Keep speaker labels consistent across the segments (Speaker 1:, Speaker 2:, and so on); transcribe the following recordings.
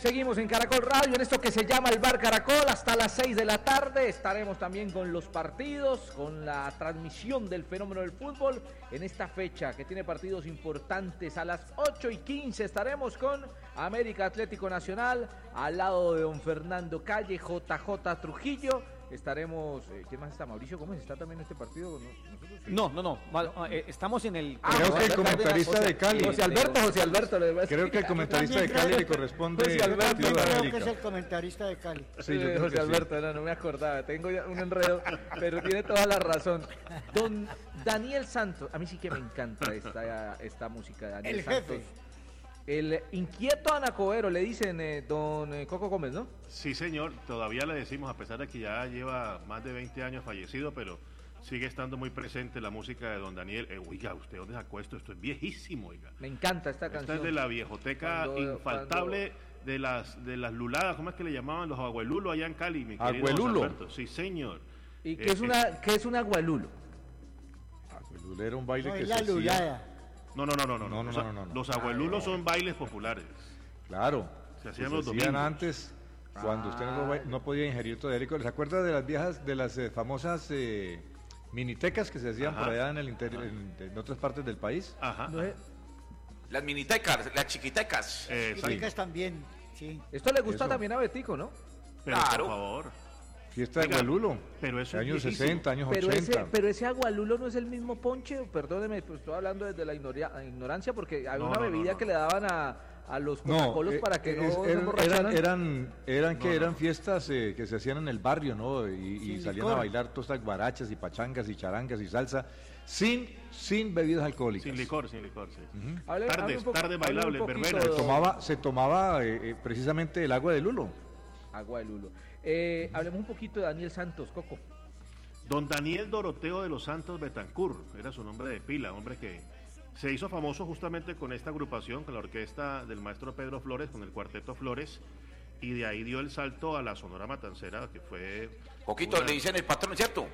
Speaker 1: Seguimos en Caracol Radio, en esto que se llama el Bar Caracol, hasta las 6 de la tarde. Estaremos también con los partidos, con la transmisión del fenómeno del fútbol. En esta fecha que tiene partidos importantes, a las 8:15 estaremos con América Atlético Nacional, al lado de don Fernando Calle, JJ Trujillo. Estaremos, ¿quién más está? Mauricio Gómez está también en este partido. ¿Nosotros? Sí.
Speaker 2: No. Estamos en el.
Speaker 3: Creo que el comentarista de Cali.
Speaker 1: José Alberto.
Speaker 3: Creo que el comentarista de Cali le corresponde.
Speaker 1: José Alberto,
Speaker 4: creo que es el comentarista de Cali.
Speaker 3: Sí, yo creo
Speaker 1: José
Speaker 3: que
Speaker 1: Alberto, no me acordaba, tengo ya un enredo, pero tiene toda la razón. Don Daniel Santos, a mí sí que me encanta esta música de Daniel
Speaker 4: El
Speaker 1: Santos.
Speaker 4: jefe.
Speaker 1: El inquieto Anacobero, le dicen don Coco Gómez, ¿no?
Speaker 5: Sí, señor, todavía le decimos, a pesar de que ya lleva más de 20 años fallecido, pero sigue estando muy presente la música de don Daniel. Oiga, ¿usted dónde sacó esto? Esto es viejísimo, oiga.
Speaker 1: Me encanta esta canción.
Speaker 5: Esta es de la viejoteca infaltable de las luladas, ¿cómo es que le llamaban? Los abuelulos allá en Cali, mi querido
Speaker 3: ¿Abuelulo?
Speaker 5: José Alberto. Sí, señor.
Speaker 1: ¿Y qué es un agualulo?
Speaker 3: Abuelulo era un baile
Speaker 4: No,
Speaker 3: que
Speaker 4: es
Speaker 3: se
Speaker 4: la
Speaker 3: hacía.
Speaker 4: lulada.
Speaker 5: No. Los abuelulos son bailes populares.
Speaker 3: Claro.
Speaker 5: Se hacían
Speaker 3: que
Speaker 5: los
Speaker 3: se hacían
Speaker 5: domingos.
Speaker 3: antes, cuando usted no podía ingerir todo el. ¿Se acuerda de las viejas, de las famosas minitecas que se hacían
Speaker 5: Ajá.
Speaker 3: por allá en en otras partes del país?
Speaker 5: Ajá.
Speaker 1: No es-
Speaker 6: Las minitecas, las chiquitecas.
Speaker 4: Chicas también, sí.
Speaker 1: Esto le gusta
Speaker 3: Eso.
Speaker 1: también a Betico, ¿no?
Speaker 5: Pero
Speaker 6: Claro.
Speaker 5: por favor.
Speaker 3: Fiesta de
Speaker 5: Oiga,
Speaker 3: Abuelulo.
Speaker 5: pero eso es
Speaker 3: años
Speaker 5: viejísimo.
Speaker 3: 60, años
Speaker 1: Pero
Speaker 3: 80.
Speaker 1: ese agualulo no es el mismo ponche, perdóneme, pues estoy hablando desde la ignorancia, porque había una bebida que le daban a los Coca-Colos para que no se emborracharan.
Speaker 3: eran fiestas que se hacían en el barrio, ¿no? Y
Speaker 4: Sin
Speaker 3: salían
Speaker 4: licor.
Speaker 3: a bailar todas estas guarachas y pachangas y charangas y salsa sin bebidas alcohólicas.
Speaker 5: Sin licor, sí.
Speaker 1: Hable
Speaker 5: Tardes
Speaker 1: un
Speaker 5: bailables,
Speaker 1: poquito,
Speaker 5: verbenas.
Speaker 3: Se tomaba precisamente el agua de lulo.
Speaker 1: Agua de lulo. Hablemos un poquito de Daniel Santos, Coco.
Speaker 5: Don Daniel Doroteo de los Santos Betancur, era su nombre de pila, hombre que se hizo famoso justamente con esta agrupación, con la orquesta del maestro Pedro Flores, con el cuarteto Flores, y de ahí dio el salto a la Sonora Matancera, que fue...
Speaker 6: Coquito, le dicen el patrón, ¿cierto?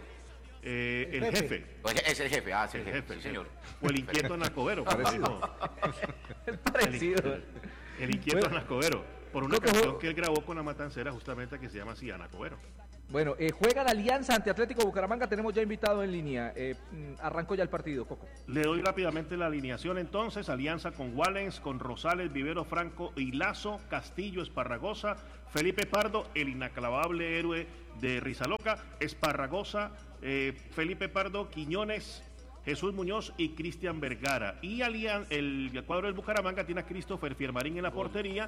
Speaker 5: el jefe.
Speaker 6: Es el jefe, es el
Speaker 5: El
Speaker 6: jefe,
Speaker 5: jefe,
Speaker 6: sí, señor.
Speaker 5: O el inquieto Anacobero, como dijo.
Speaker 1: Parecido.
Speaker 5: El inquieto
Speaker 1: Bueno.
Speaker 5: Anacobero, por una canción que él grabó con la Matancera, justamente que se llama así, Anacobero.
Speaker 1: Bueno, juega la Alianza ante Atlético Bucaramanga, tenemos ya invitado en línea. Arrancó ya el partido, Coco.
Speaker 5: Le doy rápidamente la alineación entonces. Alianza con Wallens, con Rosales, Vivero, Franco y Lazo, Castillo, Esparragosa, Felipe Pardo, el inacabable héroe de Rizaloca, Esparragosa, Felipe Pardo, Quiñones, Jesús Muñoz y Cristian Vergara. Y el cuadro del Bucaramanga tiene a Christopher Fiermarín en la portería,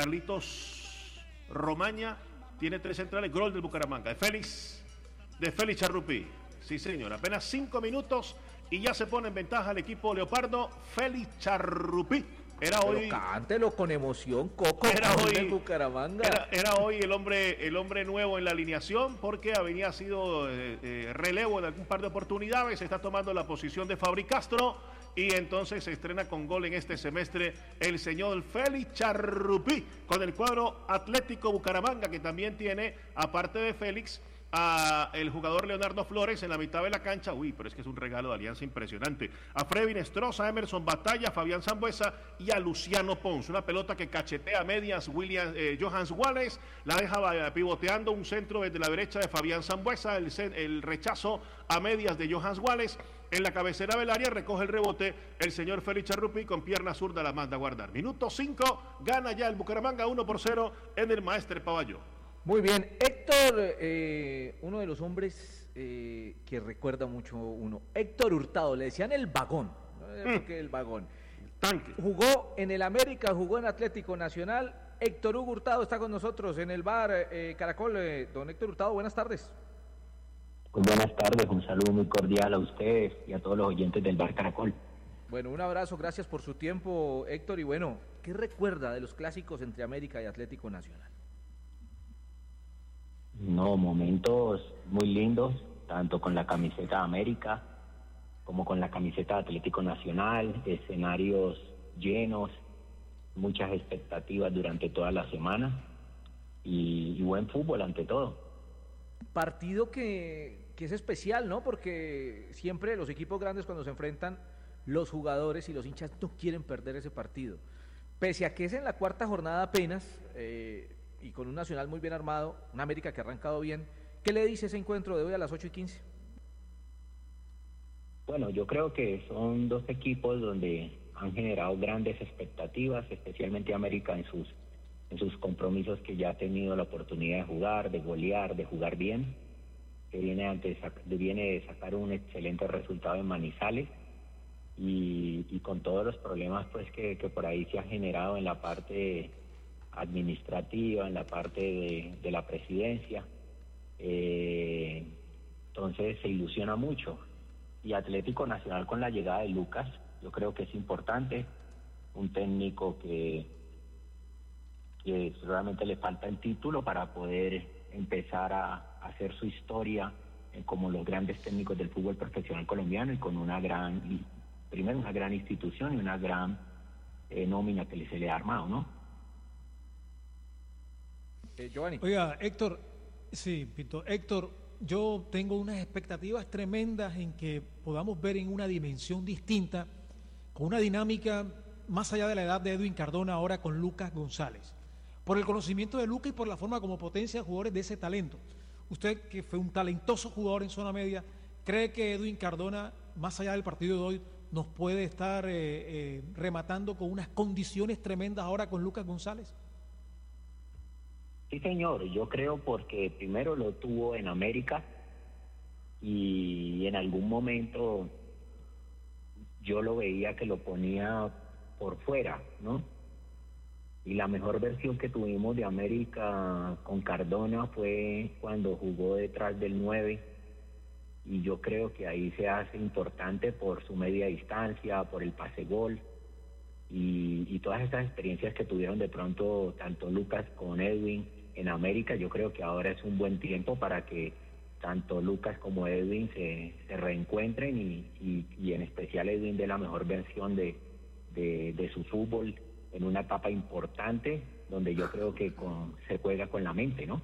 Speaker 5: Carlitos Romaña, tiene 3 centrales, gol del Bucaramanga, de Félix Charrupí. Sí, señor, apenas 5 minutos y ya se pone en ventaja el equipo Leopardo, Félix Charrupí. Era
Speaker 1: Pero
Speaker 5: hoy...
Speaker 1: cántelo con emoción, Coco.
Speaker 5: Era
Speaker 1: gol
Speaker 5: hoy-
Speaker 1: del Bucaramanga.
Speaker 5: Era hoy el hombre nuevo en la alineación porque había sido relevo en algún par de oportunidades, está tomando la posición de Fabri Castro y entonces se estrena con gol en este semestre el señor Félix Charrupí con el cuadro Atlético Bucaramanga, que también tiene, aparte de Félix, a el jugador Leonardo Flores en la mitad de la cancha. Uy, pero es que es un regalo de Alianza impresionante. A Freddy Nestroza, a Emerson Batalla, a Fabián Sambuesa y a Luciano Pons. Una pelota que cachetea a medias Johans Wallace, la deja pivoteando un centro desde la derecha de Fabián Sambuesa, el rechazo a medias de Johans Wallace. En la cabecera del área recoge el rebote el señor Félix Charrupí, con pierna zurda la manda a guardar. Minuto 5, gana ya el Bucaramanga 1-0 en el Maestre Pavalló.
Speaker 1: Muy bien, Héctor, uno de los hombres que recuerda mucho uno, Héctor Hurtado, le decían el vagón, ¿no? ¿Por qué el vagón?
Speaker 5: Tanque.
Speaker 1: Jugó en el América, jugó en Atlético Nacional. Héctor Hugo Hurtado está con nosotros en el bar Caracol. Don Héctor Hurtado, buenas tardes.
Speaker 7: Muy buenas tardes, un saludo muy cordial a ustedes y a todos los oyentes del Bar Caracol.
Speaker 1: Bueno, un abrazo, gracias por su tiempo, Héctor. Y bueno, ¿qué recuerda de los clásicos entre América y Atlético Nacional?
Speaker 7: No, momentos muy lindos, tanto con la camiseta de América como con la camiseta de Atlético Nacional, escenarios llenos, muchas expectativas durante toda la semana y buen fútbol ante todo.
Speaker 1: Partido que es especial, ¿no? Porque siempre los equipos grandes cuando se enfrentan, los jugadores y los hinchas no quieren perder ese partido. pese a que es en la cuarta jornada apenas, y con un Nacional muy bien armado, un América que ha arrancado bien, ¿qué le dice ese encuentro de hoy a las 8:15?
Speaker 7: Bueno, yo creo que son dos equipos donde han generado grandes expectativas, especialmente América en sus compromisos que ya ha tenido la oportunidad de jugar, de golear, de jugar bien, que viene de sacar un excelente resultado en Manizales y con todos los problemas pues que por ahí se ha generado en la parte administrativa, en la parte de la presidencia, entonces se ilusiona mucho. Y Atlético Nacional con la llegada de Lucas, yo creo que es importante, un técnico que realmente le falta el título para poder empezar a hacer su historia como los grandes técnicos del fútbol profesional colombiano y con una gran institución y una gran nómina que se le ha armado, ¿no?
Speaker 1: Giovanni.
Speaker 8: Oiga, Héctor, sí, Pito, Héctor, yo tengo unas expectativas tremendas en que podamos ver en una dimensión distinta, con una dinámica más allá de la edad de Edwin Cardona ahora con Lucas González. Por el conocimiento de Lucas y por la forma como potencia jugadores de ese talento. Usted, que fue un talentoso jugador en zona media, ¿cree que Edwin Cardona, más allá del partido de hoy, nos puede estar rematando con unas condiciones tremendas ahora con Lucas González?
Speaker 7: Sí, señor, yo creo porque primero lo tuvo en América y en algún momento yo lo veía que lo ponía por fuera, ¿no? Y la mejor versión que tuvimos de América con Cardona fue cuando jugó detrás del 9 y yo creo que ahí se hace importante por su media distancia, por el pase gol y todas estas experiencias que tuvieron de pronto tanto Lucas con Edwin en América. Yo creo que ahora es un buen tiempo para que tanto Lucas como Edwin se reencuentren y en especial Edwin dé la mejor versión de su fútbol en una etapa importante donde yo creo que se juega con la mente, ¿no?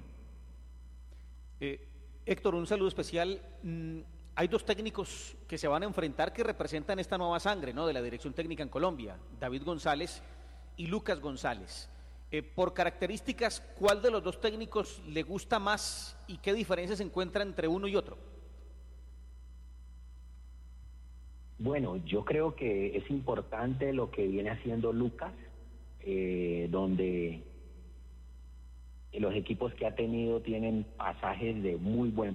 Speaker 2: Héctor, un saludo especial. Hay dos técnicos que se van a enfrentar que representan esta nueva sangre, ¿no?, de la dirección técnica en Colombia, David González y Lucas González. Por características, ¿cuál de los dos técnicos le gusta más y qué diferencias se encuentra entre uno y otro?
Speaker 7: Bueno, yo creo que es importante lo que viene haciendo Lucas, donde los equipos que ha tenido tienen pasajes de muy buen